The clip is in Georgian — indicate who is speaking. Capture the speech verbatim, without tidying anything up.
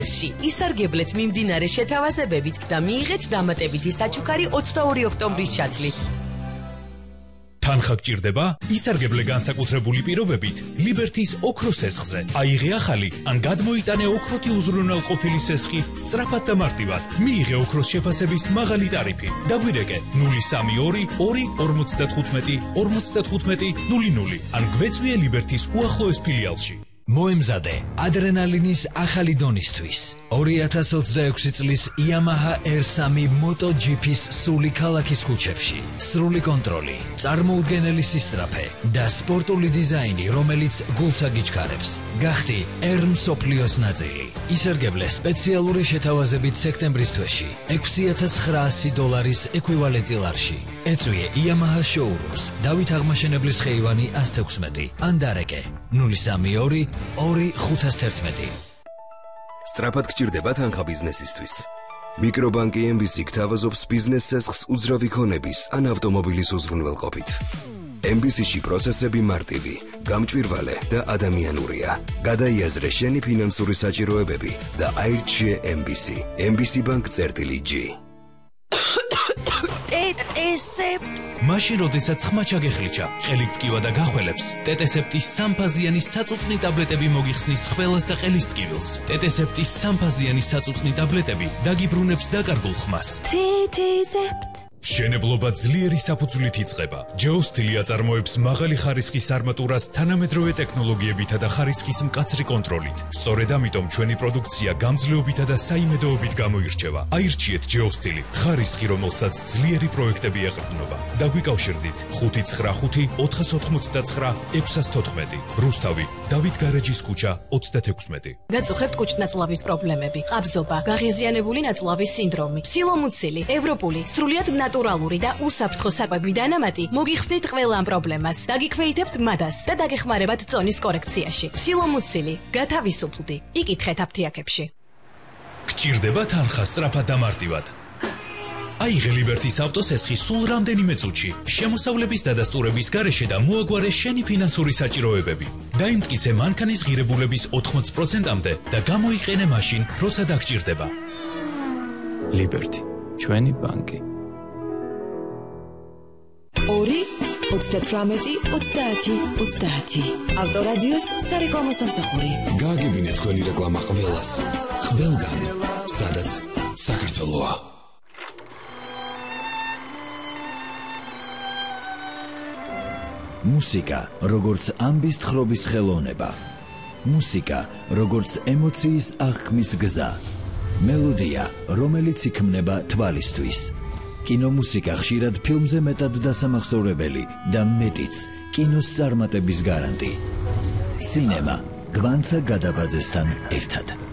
Speaker 1: ისარგებლეთ მიმდინარე შეთავაზებებით და მიიღეთ დამატებითი საჩუქარი ოცდაორი ოქტომბრის ჩათვლით.
Speaker 2: თანხა გჭირდება? ისარგებლე განსაკუთრებული პირობებით ლიბერთის ოქროს სესხზე. აიღე ახალი ან გადმოიტანე ოქროთი უზრუნველყოფილი სესხი სწრაფად და მარტივად. მიიღე ოქროს შეფასების მაღალი ტარიფი. დაგვირეკე ნული სამი ორი ორი ორმოცდათხუთმეტი ორმოცდათხუთმეტი ნული ნული ან გვეწვიე ლიბერთის უახლოეს ფილიალში.
Speaker 3: მოემზადე ადრენალინის ახალი დონისთვის. ორი ათას ოცდაექვსი წლის Yamaha R three MotoGP-ის სული ქალაქის ქუჩებში. სრული კონტროლი, წარმოუდგენელი სისწრაფე და სპორტული დიზაინი, რომელიც გულს აგიჩქარებს. გახდი R მსოფლიოს ნაწილი. ისარგებლე სპეციალური შეთავაზებით სექტემბრის თვეში ექვსი ათას ცხრაასი დოლარის ეკვივალენტი ლარში. ეწვიე Yamaha showrooms, დავით აღმაშენებლის ხეივანი ას თექვსმეტი ან დარეკე ნული სამი ორი ორი ხუთას თერთმეტი.
Speaker 4: სწრაფად გჭირდება თანხა ბიზნესისთვის. მიკრობანკი ემ ბი სი გთავაზობს ბიზნეს სესხს უძრავი ქონების ან ავტომობილის უზრუნველყოფით. ემ ბი სი-ში პროცესები მარტივი, გამჭვირვალე და ადამიანურია. გადაიაზრე შენი ფინანსური საჭიროებები და აირჩიე ემ ბი სი. ემ ბი სი ბანკ წერტილი ჯი.
Speaker 1: ტეტესეპტ
Speaker 2: მაშინ როდესაც ხმა ჩაგეხლიჩა, ყელით ტკივა და გახველებს, ტეტესეპტის სამფაზიანი საწუწნი ტაბლეტები მოგიხსნის ხველას და ყელის ტკივილს. ტეტესეპტის სამფაზიანი საწუწნი ტაბლეტები დაგიბრუნებს დაკარგულ ხმას.
Speaker 1: ტეტესეპტ
Speaker 2: მშენებლობა ძლიერი საფუძვლით იწყება. ჯეოსტილი აწარმოებს მაღალი ხარისხის არმატურას თანამედროვე ტექნოლოგიებითა და ხარისხის მკაცრი კონტროლით. სწორედ ამიტომ ჩვენი პროდუქცია გამძლეობითა და საიმედოობით გამოირჩევა. აირჩიეთ ჯეოსტილი, ხარისხი, რომელსაც ძლიერი პროექტები ეყრდნობა. დაგვიკავშირდით ხუთი ცხრა ხუთი ოთხას ოთხმოცდაცხრა ექვსას თოთხმეტი. რუსთავი, დავით გარეჯის ქუჩა ოცდათექვსმეტი.
Speaker 5: გაწუხებთ კუჭ-ნაწლავის პრობლემები, ყაბზობა, გაღიზიანებული ნაწლავის სინდრომი, ფსილომუცილი, ევროპული, სრულიად ნატურალური და უსაფრთხო საკვები დანამატი მოგიხსნით ყველა ამ პრობლემას. დაგიქვეითებთ მადას და დაგეხმარებათ წონის კორექციაში. ფსილომუცილი, გათავისუფლდი. იკითხეთ აფთიაქებში.
Speaker 2: გჭირდება თანხა სწრაფად და მარტივად. აიღე ლიბერთის ავტოსესხი სულ რამდენიმე წუთში. შემოსავლების დადასტურების გარეშე და მოაგვარე შენი ფინანსური საჭიროებები. დაიმტკიცე მანქანის ღირებულების ოთხმოცი პროცენტამდე და გამოიყენე მაშინ, როცა დაგჭირდება.
Speaker 6: ლიბერთი, ჩვენი ბანკი.
Speaker 7: ორი ოცდათვრამეტი ოცდაათი ოცდაათი. ავტორადიოს სარეკლამო სამსახური.
Speaker 8: გააგებინე თქვენი რეკლამა ყველას. ყველგან, სადაც საქართველოა.
Speaker 3: მუსიკა, როგორც ამბის თხრობის ხელოვნება. მუსიკა, როგორც ემოციის აღქმის გზა. მელოდია, რომელიც იქმნება თვალისთვის. კინომუსიკა ხშირად ფილმზე მეტად დასამახსოვრებელი და მეტიც კინოს წარმატების გარანტი. სინემა გვანცა გადაბაძესთან ერთად.